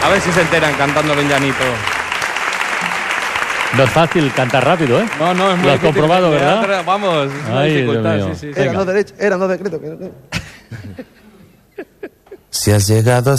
A ver si se enteran cantándolo en llanito. No es fácil cantar rápido, ¿eh? No, es muy difícil. Lo has comprobado, ¿verdad? Vamos, es una Ay, dificultad. Dios mío. Sí. Eran dos derechos, eran dos decretos. Si has llegado